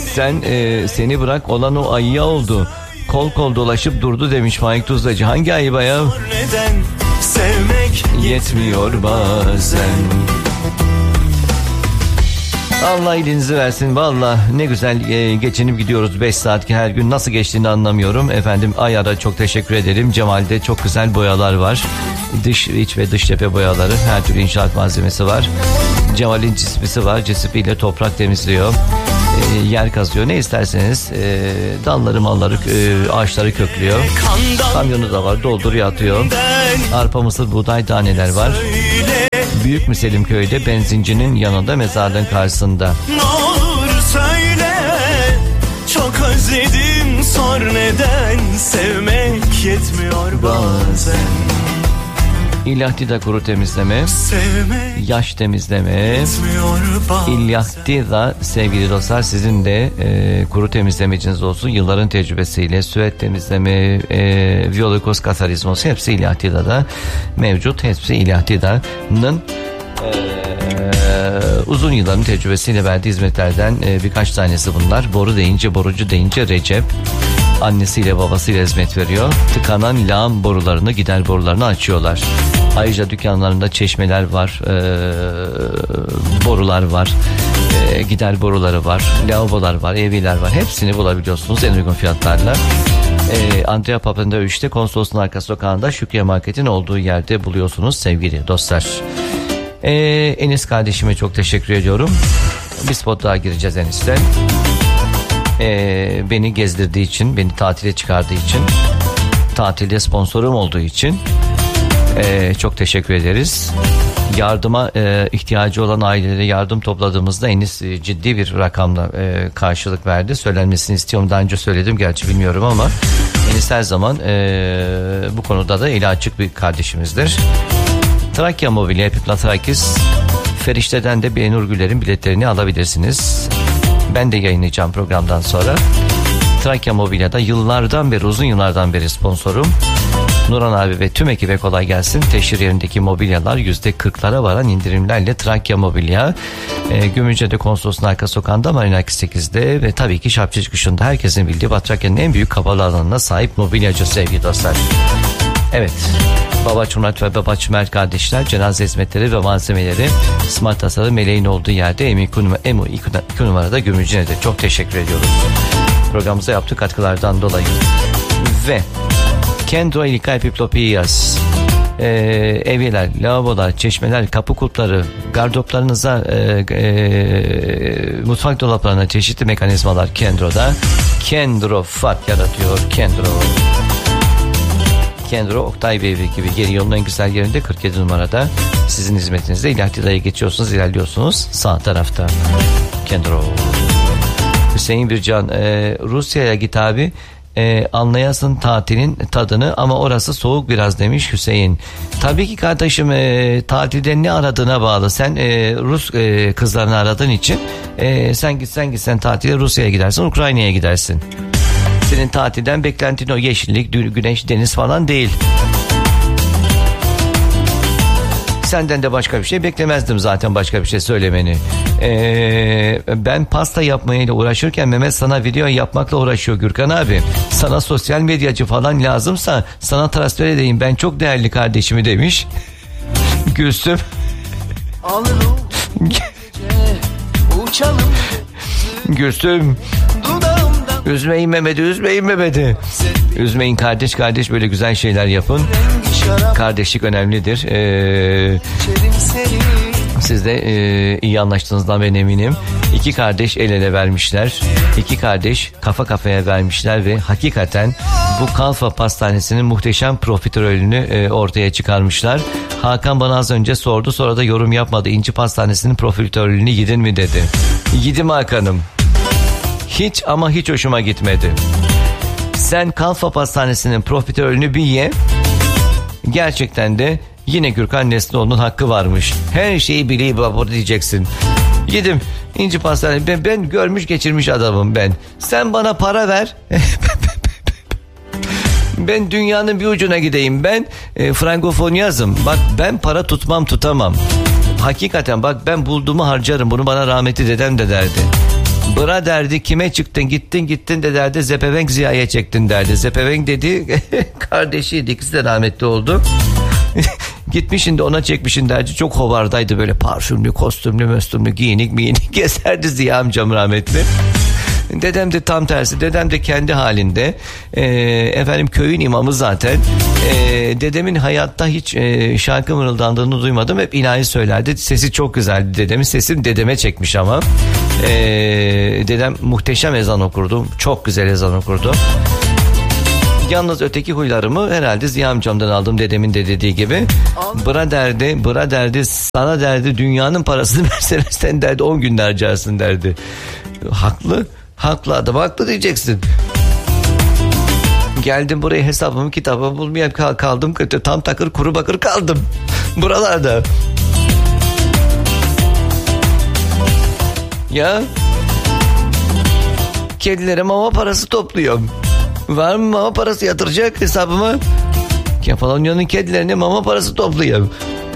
Seni bırak olan o ayıya oldu. Kol kol dolaşıp durdu demiş Faik Tuzlacı. Hangi ayı be ya? Neden sevmek yetmiyor bazen. Allah iyiliğinizi versin. Valla ne güzel geçinip gidiyoruz 5 saat, her gün nasıl geçtiğini anlamıyorum. Efendim Ayar'a çok teşekkür ederim. Cemal'de çok güzel boyalar var. Dış, iç ve dış cephe boyaları. Her türlü inşaat malzemesi var. Cemal'in cispisi var. Cisipiyle toprak temizliyor. Yer kazıyor. Ne isterseniz dalları malları ağaçları köklüyor. Kamyonu da var. Dolduruyor atıyor. Arpa, mısır, buğday taneler var. Büyük Müselimköy'de benzincinin yanında, mezarlığın karşısında. Ne olur söyle, çok özledim, sor neden sevmek yetmiyor bazen. İlahtida kuru temizleme, Sevmek yaş temizleme. İlahtida sevgili dostlar, sizin de kuru temizlemeciniz olsun. Yılların tecrübesiyle süet temizleme, viyolikoz katarizması hepsi İlahtida'da mevcut. Hepsi İlahtida'nın uzun yılların tecrübesiyle verdiği hizmetlerden birkaç tanesi bunlar. Boru deyince, borucu deyince Recep annesiyle babasıyla hizmet veriyor. Tıkanan lağım borularını, gider borularını açıyorlar. Ayrıca dükkanlarında çeşmeler var, borular var, gider boruları var, lavabolar var, evler var. Hepsini bulabiliyorsunuz en uygun fiyatlarla. Andrea Papa'nda 3'te Konsolos'un arka sokağında Şükriye Market'in olduğu yerde buluyorsunuz sevgili dostlar. Enis kardeşime çok teşekkür ediyorum. Bir spot daha gireceğiz Enis'te. Beni gezdirdiği için, beni tatile çıkardığı için, tatilde sponsorum olduğu için çok teşekkür ederiz. Yardıma ihtiyacı olan ailelere yardım topladığımızda Enis ciddi bir rakamla karşılık verdi. Söylenmesini istiyorum. Daha önce söyledim gerçi, bilmiyorum ama Enis her zaman bu konuda da eli açık bir kardeşimizdir. Trakya Mobilya, Epiplatrakis, Ferişte'den de Benur Güler'in biletlerini alabilirsiniz. Ben de yayınlayacağım programdan sonra. Trakya Mobilya'da yıllardan beri, uzun yıllardan beri sponsorum. Nurhan abi ve tüm ekibe kolay gelsin. Teşhir yerindeki mobilyalar %40'lara varan indirimlerle Trakya Mobilya. Gümülce'de Konsolos'un arka sokağında, Marina 8'de ve tabii ki Şapçı Çıkışı'nda herkesin bildiği Trakya'nın en büyük kapalı alanına sahip mobilyacı sevgili dostlar. Evet, Babaç Murat ve Babaç Mert kardeşler cenaze hizmetleri ve malzemeleri Smart Tasarım Meleğin olduğu yerde EMU 2 numarada Gümülce'de. Çok teşekkür ediyoruz programımıza yaptığı katkılardan dolayı. Ve Kendro İlkay Piplopiyas, evyeler, lavabolar, çeşmeler, kapı kulpları, gardıroplarınıza, mutfak dolaplarına çeşitli mekanizmalar Kendro'da. Kendro fark yaratıyor. Kendro Oktay Bey gibi geri yolun en güzel yerinde 47 numarada sizin hizmetinizde. İlahtida'ya geçiyorsunuz, ilerliyorsunuz sağ tarafta. Kendro. Hüseyin Bircan, Rusya'ya git abi, anlayasın tatilin tadını ama orası soğuk biraz demiş Hüseyin. Tabii ki kardeşim, tatilde ne aradığına bağlı. Sen Rus kızlarını aradığın için sen gitsen tatile Rusya'ya gidersin, Ukrayna'ya gidersin. Senin tatilden beklentin o yeşillik, güneş, deniz falan değil. Senden de başka bir şey beklemezdim zaten, başka bir şey söylemeni. Ben pasta yapmayla uğraşırken Mehmet sana video yapmakla uğraşıyor Gürkan abi. Sana sosyal medyacı falan lazımsa sana transfer edeyim, ben çok değerli kardeşimi demiş. Gülsüm. Gülsüm. Üzmeyin Mehmet'i. Üzmeyin kardeş böyle güzel şeyler yapın. Kardeşlik önemlidir. Siz de iyi anlaştığınızdan ben eminim. İki kardeş el ele vermişler. İki kardeş kafa kafaya vermişler ve hakikaten bu Kalfa Pastanesi'nin muhteşem profiterolünü ortaya çıkarmışlar. Hakan bana az önce sordu, sonra da yorum yapmadı. İnci Pastanesi'nin profiterolünü yedin mi dedi. Yedim Hakan'ım. Hiç ama hiç hoşuma gitmedi. Sen Kalfa Pastanesi'nin profiterolünü bir ye. Gerçekten de yine Gürkan Nesli'nin hakkı varmış. Her şeyi bileyim baba diyeceksin. Yedim İnci Pastanesi. Ben görmüş geçirmiş adamım ben. Sen bana para ver. Ben dünyanın bir ucuna gideyim. Ben Frankofonyazım. Bak ben para tutamam. Hakikaten bak ben bulduğumu harcarım. Bunu bana rahmetli dedem de derdi. Bıra derdi, kime çıktın, gittin de derdi, Zepevenk Ziya'ya çektin derdi. Zepevenk dedi kardeşiydi, ikisi de rahmetli oldu. Gitmişin de ona çekmişin derdi. Çok hovardaydı, böyle parfümlü, kostümlü, giyinik gezerdi Ziya amcam rahmetli. Dedem de tam tersi. Dedem de kendi halinde. Efendim köyün imamı zaten. Dedemin hayatta hiç şarkı mırıldandığını duymadım. Hep ilahi söylerdi. Sesi çok güzeldi dedemin. Sesini dedeme çekmiş ama. Dedem muhteşem ezan okurdu. Çok güzel ezan okurdu. Yalnız öteki huylarımı herhalde Ziya amcamdan aldım, dedemin de dediği gibi. Bıra derdi, sana derdi, dünyanın parasını verseler sen derdi 10 gün harcarsın derdi. Haklı adam, haklı diyeceksin. Geldim buraya, hesabımı kitabımı bulmaya kaldım. Tam takır kuru bakır kaldım buralarda. Ya kedilere mama parası topluyorum. Var mı mama parası yatıracak hesabıma? Kefalonya'nın kedilerine mama parası topluyorum.